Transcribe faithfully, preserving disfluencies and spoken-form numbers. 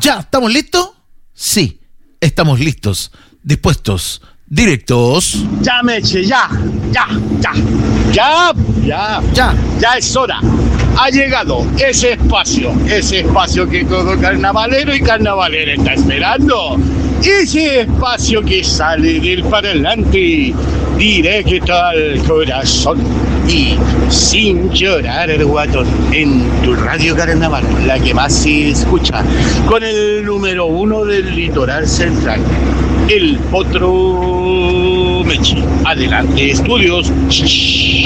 ¿Ya estamos listos? Sí, estamos listos, dispuestos, directos. Ya, Meche, ya, ya, ya, ya, ya, Ya. ya es hora. Ha llegado ese espacio, ese espacio que todo carnavalero y carnavalera está esperando. Ese espacio que sale del parlante directo al corazón y sin llorar el guatón en tu radio carnaval, la que más se escucha, con el número uno del litoral central, el Potro Mechi. Adelante, estudios.